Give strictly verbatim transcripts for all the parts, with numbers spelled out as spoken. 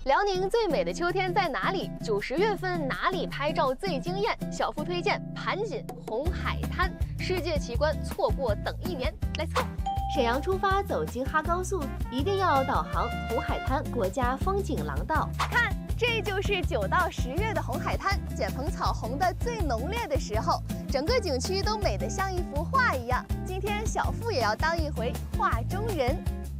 辽宁最美的秋天在哪里？九十月份哪里拍照最惊艳？小付推荐盘锦红海滩，世界奇观错过等一年。Let's go！ 沈阳出发走京哈高速，一定要导航红海滩国家风景廊道。看，这就是九到十月的红海滩，剪蓬草红的最浓烈的时候，整个景区都美得像一幅画一样。今天小付也要当一回画中人。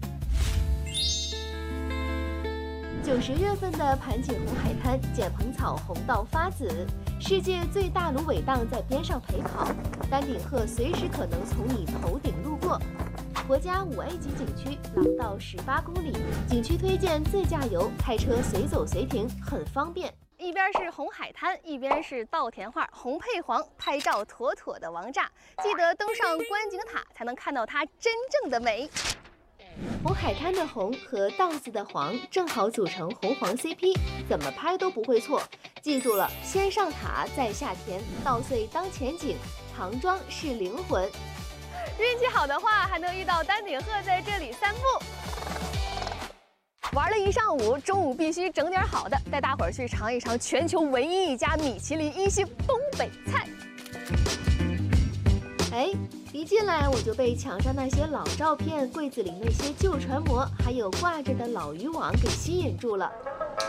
九十月份的盘锦红海滩，剪蓬草红到发紫，世界最大芦苇荡在边上陪跑，丹顶鹤随时可能从你头顶路过。国家五 A 级景区，廊道十八公里，景区推荐自驾游，开车随走随停，很方便。一边是红海滩，一边是稻田画，红配黄，拍照妥妥的王炸。记得登上观景塔，才能看到它真正的美。 红海滩的红和稻子的黄正好组成红黄 C P， 怎么拍都不会错。记住了，先上塔，再下田，稻穗当前景，唐庄是灵魂。运气好的话，还能遇到丹顶鹤在这里散步。玩了一上午，中午必须整点好的，带大伙儿去尝一尝全球唯一一家米其林一星东北菜。哎。 一进来我就被墙上那些老照片、柜子里那些旧船模，还有挂着的老渔网给吸引住了。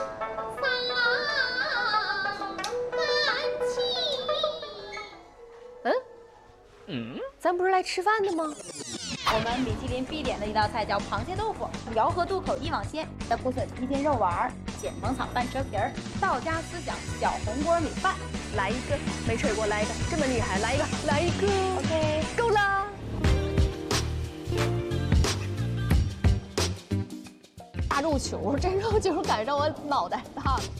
嗯嗯，咱不是来吃饭的吗？ 我们米其林必点的一道菜叫螃蟹豆腐，辽河渡口一网鲜的莆笋鸡筋肉丸，剪蓬草拌车皮儿，道家思想小红锅米饭。 来一个，没吃过，来一个，这么厉害，来一个，来一个 ，OK， 够了。大肉球，这肉球赶上我脑袋大了。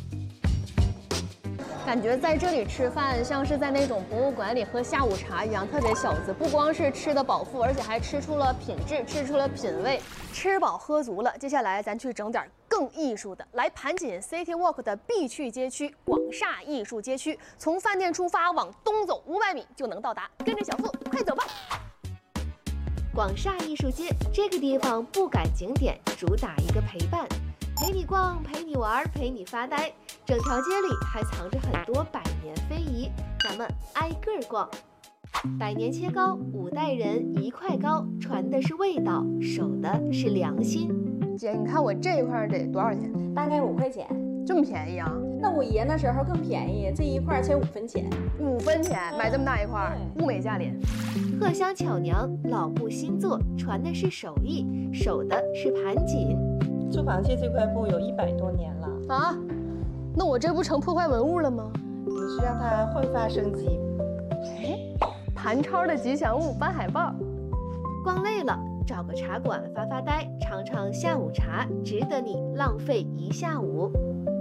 感觉在这里吃饭像是在那种博物馆里喝下午茶一样，特别小资。不光是吃得饱腹，而且还吃出了品质，吃出了品味。吃饱喝足了，接下来咱去整点更艺术的。来盘锦 City Walk 的必去街区广厦艺术街区，从饭店出发往东走五百米就能到达。跟着小付，快走吧！广厦艺术街这个地方不赶景点，主打一个陪伴。 陪你逛，陪你玩，陪你发呆。整条街里还藏着很多百年非遗，咱们挨个逛。百年切糕，五代人一块糕，传的是味道，守的是良心。姐，你看我这一块得多少钱？ 大概五块钱， 这么便宜啊？ 那我爷那时候更便宜，这一块才五分钱。 五分钱买这么大一块，物美价廉。荷香巧娘，老布新做，传的是手艺，守的是盘锦。 做螃蟹这块布有一百多年了啊，那我这不成破坏文物了吗？ 你是让它焕发生机。 哎，谭超的吉祥物搬海报。逛累了，找个茶馆发发呆，尝尝下午茶，值得你浪费一下午。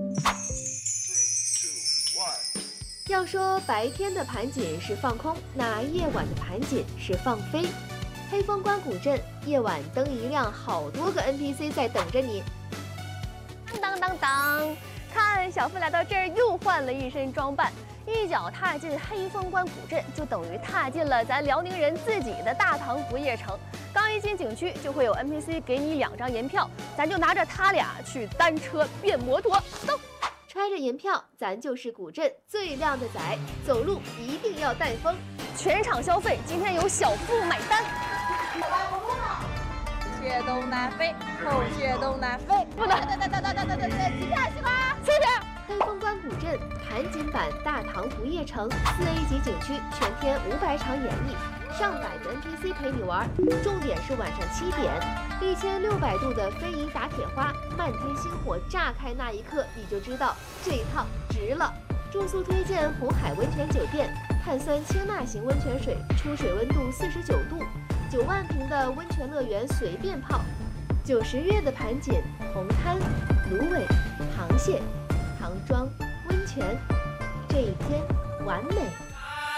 要说白天的盘锦是放空，那夜晚的盘锦是放飞。 黑风关古镇，夜晚灯一亮，好多个 N P C 在等着你。当当当！看，小付来到这儿又换了一身装扮，一脚踏进黑风关古镇，就等于踏进了咱辽宁人自己的大唐不夜城。刚一进景区，就会有 N P C 给你两张银票，咱就拿着它俩去单车变摩托，走！揣着银票，咱就是古镇最靓的仔，走路一定要带风。全场消费，今天由小付买单。 雀东南飞，后雀东南飞， 不能， 等等等等等等等等，几片几块？ 四片。黑风关古镇盘锦版大唐不夜城四 A 级景区，全天五百场演绎，上百个 N P C 陪你玩。重点是晚上七点，一千六百度的非遗打铁花，漫天星火炸开那一刻，你就知道这一趟值了。住宿推荐红海温泉酒店，碳酸氢钠型温泉水，出水温度四十九度。 九万平的温泉乐园随便泡，九十月的盘锦、红滩、芦苇、螃蟹、唐庄、温泉，这一天完美。